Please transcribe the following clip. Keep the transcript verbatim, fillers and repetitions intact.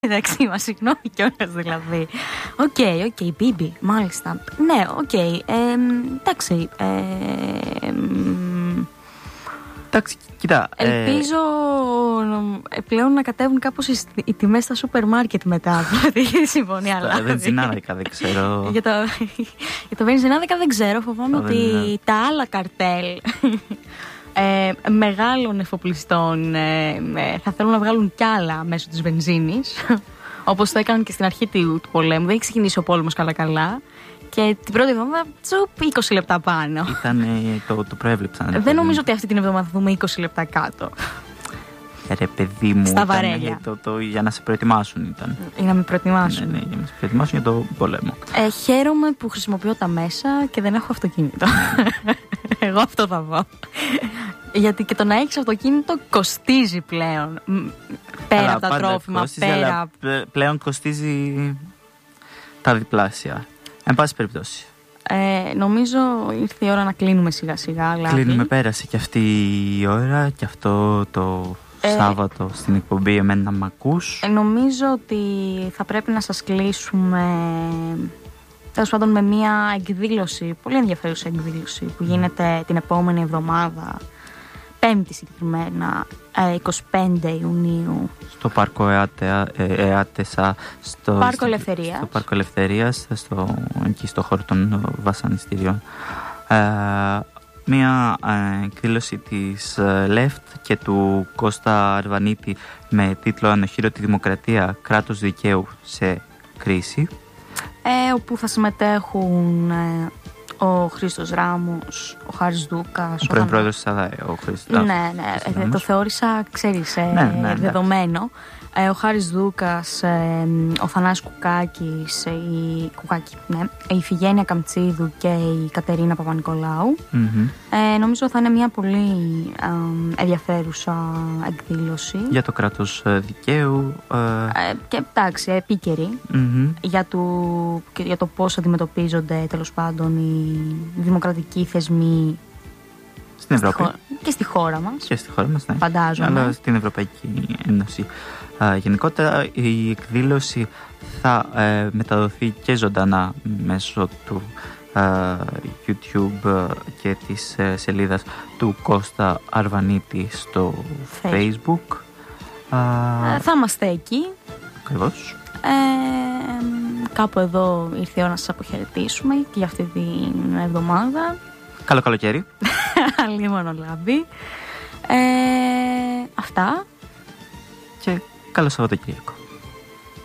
Εντάξει, μα συγγνώμη κιόλας δηλαδή. Οκ, okay, οκ, okay, Μπίμπι, μάλιστα. Ναι, οκ. Okay, ε, εντάξει. Ε, ε, εντάξει, κοίτα. Ελπίζω ε... πλέον να κατέβουν κάπως οι, οι τιμές στα σούπερ μάρκετ μετά από τη συμφωνία. Τα βενζινάδικα δεν ξέρω. για, το, για το βενζινάδικα δεν ξέρω. Φοβάμαι ότι βενζινά. Τα άλλα καρτέλ ε, μεγάλων εφοπλιστών ε, ε, θα θέλουν να βγάλουν κι άλλα μέσω της βενζίνης. Όπως το έκαναν και στην αρχή του, του πολέμου. Δεν έχει ξεκινήσει ο πόλεμος καλά-καλά. Και την πρώτη εβδομάδα, τσουπ, είκοσι λεπτά πάνω. Ήταν, το, το προέβλεψαν. Δεν νομίζω ότι αυτή την εβδομάδα θα δούμε είκοσι λεπτά κάτω. Ρε παιδί μου, στα ήταν, βαρέλια. Το, το, για να σε προετοιμάσουν ήταν. Για να με προετοιμάσουν. Ναι, ναι, για να σε προετοιμάσουν για το πόλεμο. Ε, χαίρομαι που χρησιμοποιώ τα μέσα και δεν έχω αυτοκίνητο. Εγώ αυτό θα πω. Γιατί και το να έχεις αυτοκίνητο κοστίζει πλέον. Πέρα αλλά, από τα τρόφιμα, κόστιζε, πέρα. Αλλά πλέον κοστίζει τα διπλάσια. Εν πάση περιπτώσει. Ε, νομίζω ήρθε η ώρα να κλείνουμε σιγά σιγά. Κλείνουμε, πέρασε και αυτή η ώρα και αυτό το ε, Σάββατο στην εκπομπή Εμένα Μ' Ακούς. Ε, νομίζω ότι θα πρέπει να σας κλείσουμε τέλος πάντων με μια εκδήλωση, πολύ ενδιαφέρουσα εκδήλωση που γίνεται την επόμενη εβδομάδα, Πέμπτη συγκεκριμένα, εικοστή πέμπτη Ιουνίου. Στο Πάρκο ΕΑΤΕΣΑ, ΕΑΤΕΣΑ στο Πάρκο Ελευθερίας. Στο Πάρκο Ελευθερίας, στο, εκεί στο χώρο των βασανιστήριων. Ε, μια ε, εκδήλωση της ε, Λεφτ και του Κώστα Αρβανίτη με τίτλο «Ανοχήρωτη Δημοκρατία, κράτος δικαίου σε κρίση». Ε, όπου θα συμμετέχουν ε, ο Χρήστος Ράμος, ο Χάρης Δούκας. Ο πρώην πρόεδρος της ΑΔΑΕ, ο Χρήστος. Ναι, ναι, το θεώρησα, ξέρεις, ε, ναι, ναι, δεδομένο. Ε, ο Χάρης Δούκας, ε, ο Θανάσης Κουκάκης, η, Κουκάκη, ναι, η Ιφηγένεια Καμτσίδου και η Κατερίνα Παπα-Νικολάου. Mm-hmm. Ε, νομίζω θα είναι μια πολύ ε, ενδιαφέρουσα εκδήλωση. Για το κράτος δικαίου. Ε... Ε, και εντάξει, επίκαιρη. Mm-hmm. Για, του, για το πώς αντιμετωπίζονται τέλος πάντων οι δημοκρατικοί θεσμοί στην Ευρώπη. Στη, και στη χώρα μας. Και στη χώρα μας, ναι. Φαντάζομαι. Αλλά στην Ευρωπαϊκή Ένωση. Uh, γενικότερα η εκδήλωση θα uh, μεταδοθεί και ζωντανά μέσω του uh, YouTube και της uh, σελίδας του Κώστα Αρβανίτη στο Facebook. Facebook. Uh, θα είμαστε εκεί. Ακριβώς. Ε, κάπου εδώ ήρθε η ώρα να σας αποχαιρετήσουμε και για αυτή την εβδομάδα. Καλό καλοκαίρι. Αλίμονο λάμπη. Ε, αυτά. Και καλό Σαββατοκύριακο.